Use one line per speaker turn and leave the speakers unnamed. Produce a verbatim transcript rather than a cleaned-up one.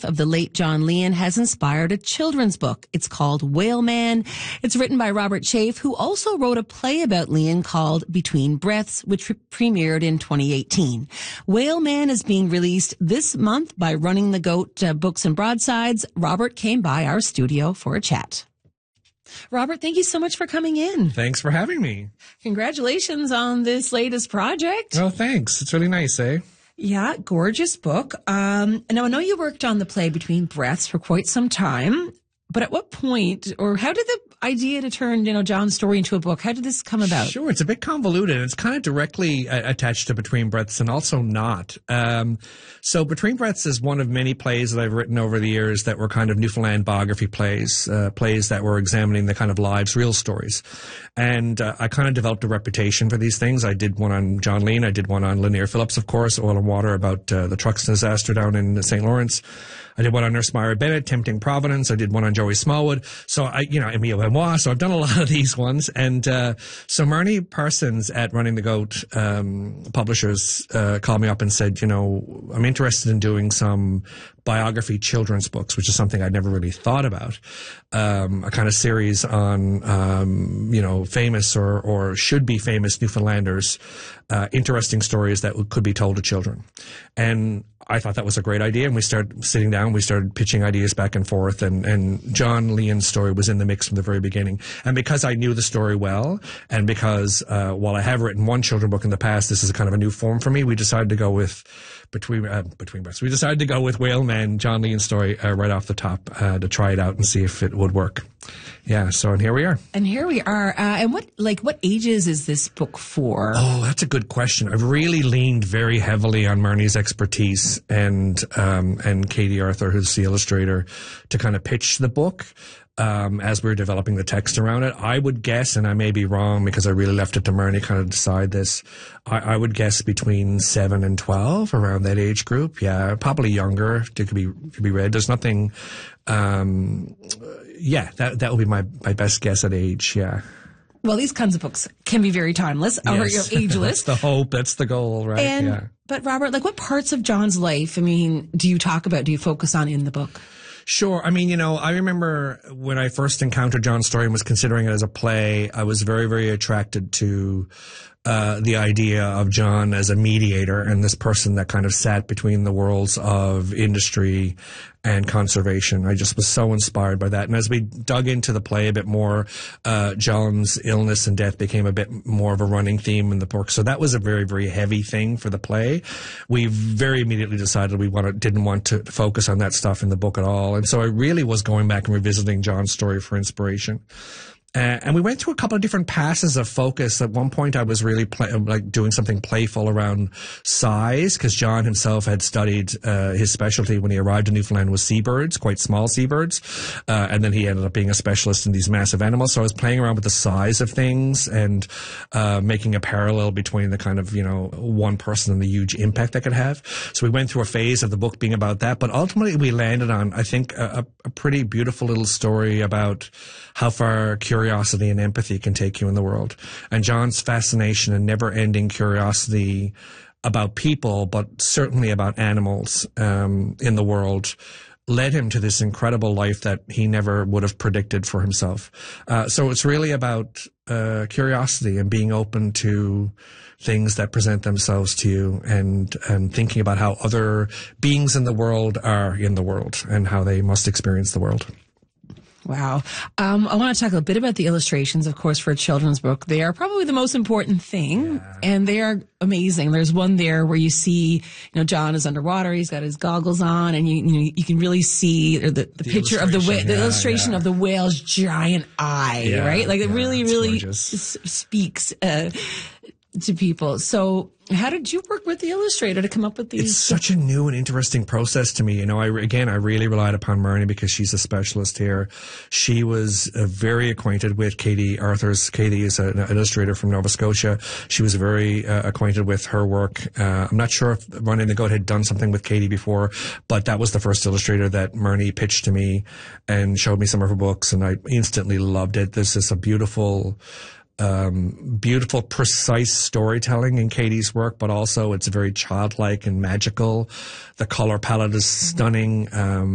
of the late John Leon has inspired a children's book. It's called Whale Man. It's written by Robert Chafe, who also wrote a play about Leon called Between Breaths, which pre- premiered in twenty eighteen. Whale Man is being released this month by Running the Goat uh, Books and Broadsides. Robert came by our studio for a chat. Robert, thank you so much for coming in.
Thanks for having me.
Congratulations on this latest project.
Oh, thanks. It's really nice, eh?
Yeah, gorgeous book. Um, now, I know you worked on the play Between Breaths for quite some time, but at what point, or how did the idea to turn, you know, John's story into a book, how did this come about?
Sure, it's a bit convoluted. It's kind of directly uh, attached to Between Breaths and also not. Um, so Between Breaths is one of many plays that I've written over the years that were kind of Newfoundland biography plays, uh, plays that were examining the kind of lives, real stories. And uh, I kind of developed a reputation for these things. I did one on John Leon. I did one on Lanier Phillips, of course, Oil and Water, about uh, the trucks disaster down in Saint Lawrence. I did one on Nurse Myra Bennett, Tempting Providence. I did one on Joey Smallwood. So I, you know, Emile Benoit. So I've done a lot of these ones. And, uh, so Marnie Parsons at Running the Goat, um, publishers, uh, called me up and said, you know, I'm interested in doing some biography children's books, which is something I'd never really thought about. Um, a kind of series on, um, you know, famous or, or should be famous Newfoundlanders, uh, interesting stories that could be told to children. And I thought that was a great idea, and we started sitting down, we started pitching ideas back and forth, and, and John Leon's story was in the mix from the very beginning. And because I knew the story well, and because uh, while I have written one children's book in the past, this is kind of a new form for me, we decided to go with Between uh, Between Breaths. We decided to go with Whale Man, John Leon's story, uh, right off the top, uh, to try it out and see if it would work. Yeah, so and here we are.
And here we are. Uh, and what, like, what ages is this book for?
Oh, that's a good question. I've really leaned very heavily on Marnie's expertise and um, and Katie Arthur, who's the illustrator, to kind of pitch the book. Um, as we were developing the text around it, I would guess, and I may be wrong because I really left it to Marnie kind of decide this, I, I would guess between seven and twelve, around that age group. Yeah, probably younger. It could be, could be read. There's nothing, um, yeah, that, that would be my, my best guess at age. Yeah.
Well, these kinds of books can be very timeless,
yes.
or you know, ageless.
That's the hope. That's the goal, right?
And,
yeah.
But Robert, like, what parts of John's life, I mean, do you talk about, do you focus on in the book?
Sure. I mean, you know, I remember when I first encountered John's story and was considering it as a play, I was very, very attracted to uh the idea of John as a mediator and this person that kind of sat between the worlds of industry and conservation. I just was so inspired by that. And as we dug into the play a bit more, uh John's illness and death became a bit more of a running theme in the book. So that was a very, very heavy thing for the play. We very immediately decided we wanted, didn't want to focus on that stuff in the book at all. And so I really was going back and revisiting John's story for inspiration. Uh, and we went through a couple of different passes of focus. At one point, I was really play, like doing something playful around size, because John himself had studied uh, his specialty when he arrived in Newfoundland was seabirds, quite small seabirds, uh, and then he ended up being a specialist in these massive animals. So I was playing around with the size of things and uh, making a parallel between the kind of, you know, one person and the huge impact that could have. So we went through a phase of the book being about that, but ultimately we landed on, I think, a, a pretty beautiful little story about how far curiosity Curiosity and empathy can take you in the world. And John's fascination and never-ending curiosity about people, but certainly about animals um, in the world, led him to this incredible life that he never would have predicted for himself. Uh, so it's really about uh, curiosity and being open to things that present themselves to you, and and thinking about how other beings in the world are in the world and how they must experience the world.
Wow. Um, I want to talk a bit about the illustrations, of course, for a children's book. They are probably the most important thing, yeah. And they are amazing. There's one there where you see, you know, John is underwater. He's got his goggles on, and you, you know, you can really see the, the, the picture of the whale, the yeah, illustration yeah. of the whale's giant eye, yeah, right? Like it yeah, really, really s- speaks uh, to people. So how did you work with the illustrator to come up with these?
It's such a new and interesting process to me. You know, I, again, I really relied upon Marnie because she's a specialist here. She was uh, very acquainted with Katie Arthur's. Katie is a, an illustrator from Nova Scotia. She was very uh, acquainted with her work. Uh, I'm not sure if Running the Goat had done something with Katie before, but that was the first illustrator that Marnie pitched to me and showed me some of her books, and I instantly loved it. This is a beautiful Um, beautiful, precise storytelling in Katie's work, but also it's very childlike and magical. The color palette is stunning. Um,